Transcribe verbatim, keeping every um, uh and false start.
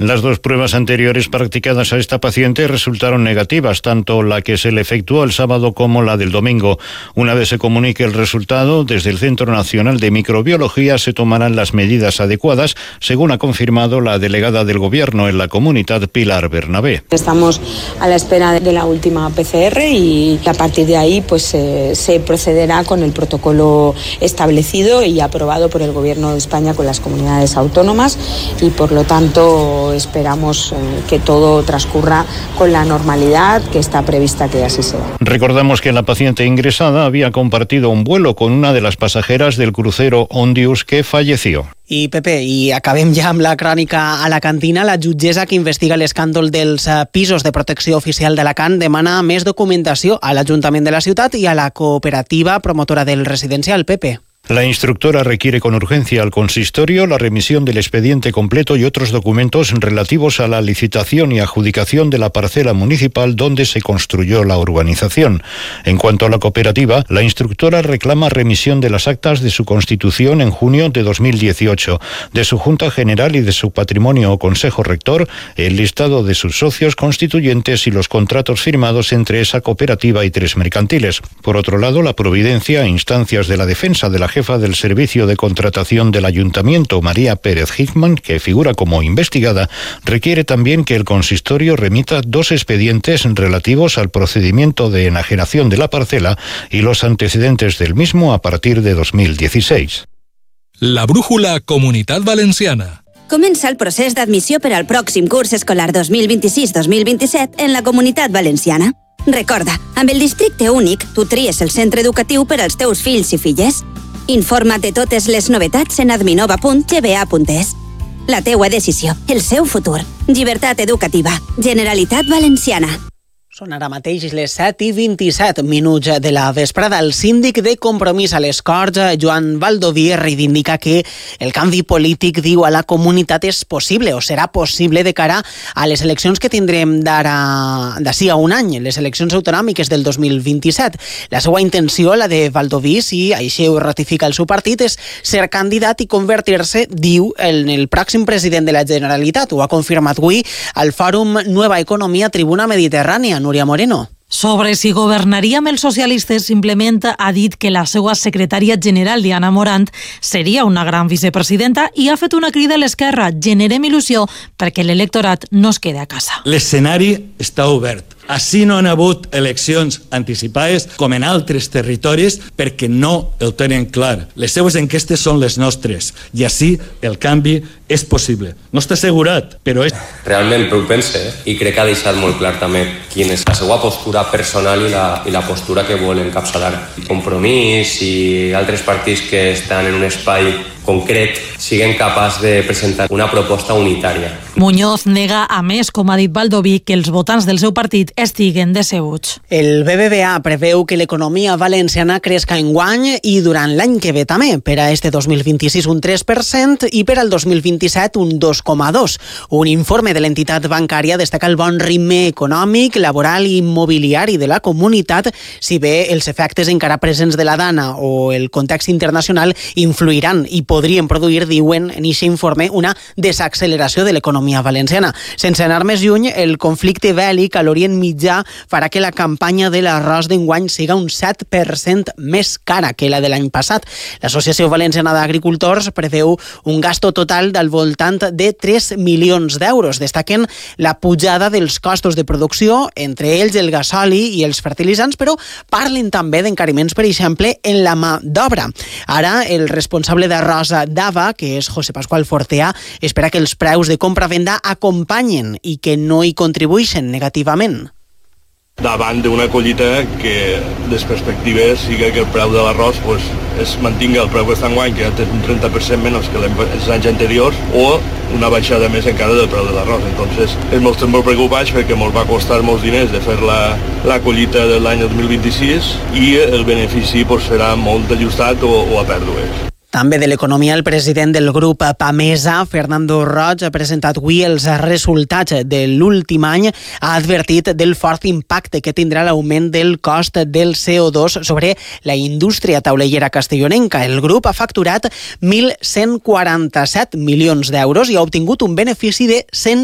Las dos pruebas anteriores practicadas a esta paciente resultaron negativas, tanto la que se le efectuó el sábado como la del domingo. Una vez se comunique el resultado, desde el Centro Nacional de Microbiología se tomarán las medidas adecuadas, según ha confirmado la delegada del Gobierno en la comunidad, Pilar Bernabé. Estamos a la espera de la última P C R y a partir de ahí pues eh, se procederá con el protocolo establecido y aprobado por el Gobierno de España con las comunidades autónomas y por lo tanto esperamos eh, que todo transcurra con la normalidad que está prevista que así sea. Recordamos que la paciente ingresada había compartido un vuelo con una de las pasajeras del crucero Ondius que falleció. I Pepe, i acabem ja amb la crònica a la cantina. La jutgessa que investiga l'escàndol dels pisos de protecció oficial d'Alacant demana més documentació a l'Ajuntament de la ciutat i a la cooperativa promotora del residencial. Pepe. La instructora requiere con urgencia al consistorio la remisión del expediente completo y otros documentos relativos a la licitación y adjudicación de la parcela municipal donde se construyó la urbanización. En cuanto a la cooperativa, la instructora reclama remisión de las actas de su constitución en junio de dos mil dieciocho, de su Junta General y de su patrimonio o Consejo Rector, el listado de sus socios constituyentes y los contratos firmados entre esa cooperativa y tres mercantiles. Por otro lado, la providencia a instancias de la defensa de la jefa del Servicio de Contratación del Ayuntamiento, María Pérez Hickman, que figura como investigada, requiere también que el consistorio remita dos expedientes relativos al procedimiento de enajenación de la parcela y los antecedentes del mismo a partir de dos mil dieciséis. La brújula Comunitat Valenciana. Comença el procés d'admissió per al pròxim curs escolar dos mil vint-i-sis dos mil vint-i-set en la Comunitat Valenciana. Recorda, amb el districte únic, tu tries el centre educatiu per als teus fills i filles. Informa't de totes les novetats en adminova punt g b a punt e s. La teua decisió, el seu futur. Llibertat educativa. Generalitat Valenciana. Són ara mateix les set i vint-i-set minuts de la vesprada. El síndic de Compromís a les Corts, Joan Baldoví, reivindica que el canvi polític, diu, a la comunitat és possible o serà possible de cara a les eleccions que tindrem d'ara d'ací a un any, les eleccions autonòmiques del dos mil vint-i-set. La seva intenció, la de Baldoví, si així ho ratifica el seu partit, és ser candidat i convertir-se, diu, en el pròxim president de la Generalitat. Ho ha confirmat avui al Fòrum Nueva Economia Tribuna Mediterrània. Núria Moreno. Sobre si governaria amb els socialistes, simplement ha dit que la seva secretària general, Diana Morant, seria una gran vicepresidenta i ha fet una crida a l'esquerra: generem il·lusió perquè l'electorat no es quede a casa. L'escenari està obert. Així no han hagut eleccions anticipades com en altres territoris perquè no el tenen clar. Les seues enquestes són les nostres i així el canvi és possible. No està assegurat, però és... Realment ho pense, eh? I crec que ha deixat molt clar també quina és la seva postura personal i la, i la postura que vol encapçalar. Compromís i altres partits que estan en un espai concret siguen capaços de presentar una proposta unitària. Muñoz nega, a més, com ha dit Baldoví, que els votants del seu partit estiguen decebuts. El B B V A preveu que l'economia valenciana crezca enguany i durant l'any que ve també. Per a este dos mil vint-i-sis un tres per cent i per al dos mil vint-i-set un dos coma dos. Un informe de l'entitat bancària destaca el bon ritme econòmic, laboral i immobiliari de la comunitat, si bé els efectes encara presents de la Dana o el context internacional influiran i podrien produir, diuen en aquest informe, una desacceleració de l'economia valenciana. Sense anar més lluny, el conflicte bèl·lic a l'Orient Mitjà farà que la campanya de l'arròs d'enguany siga un set per cent més cara que la de l'any passat. L'Associació Valenciana d'Agricultors preveu un gasto total del voltant de tres milions d'euros. Destaquen la pujada dels costos de producció, entre ells el gasoli i els fertilitzants, però parlen també d'encariments, per exemple, en la mà d'obra. Ara, el responsable d'arròs d'Ava, que és José Pascual Fortea, espera que els preus de compra-venda acompanyen i que no hi contribueixen negativament. Davant d'una collita que, les perspectives, sigui que el preu de l'arròs pues, es mantinga el preu que està enguany, que ja té un trenta per cent menys que els anys anteriors, o una baixada més encara del preu de l'arròs. Entonces, ens estem molt preocupats perquè ens va costar molts diners de fer la, la collita de l'any dos mil vint-i-sis i el benefici pues, serà molt ajustat o, o a pèrdues. També de l'economia, el president del grup Pamesa, Fernando Roig, ha presentat avui els resultats de l'últim any. Ha advertit del fort impacte que tindrà l'augment del cost del C O dos sobre la indústria taulellera castellonenca. El grup ha facturat mil cent quaranta-set milions d'euros i ha obtingut un benefici de cent